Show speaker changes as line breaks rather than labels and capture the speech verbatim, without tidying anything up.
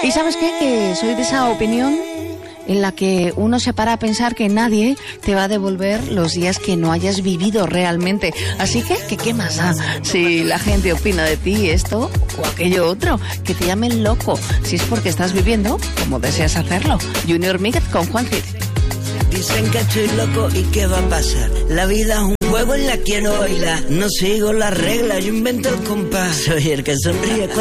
¿Y sabes qué? Que soy de esa opinión en la que uno se para a pensar que nadie te va a devolver los días que no hayas vivido realmente. Así que, que ¿qué más da si la gente opina de ti esto o aquello otro? Que te llamen loco, si es porque estás viviendo como deseas hacerlo. Junior Míguez con Juan Cid.
Dicen que estoy loco y ¿qué va a pasar? La vida es un juego en la que quiero bailar. No sigo las reglas, yo invento el compás. Soy el que sonríe cuando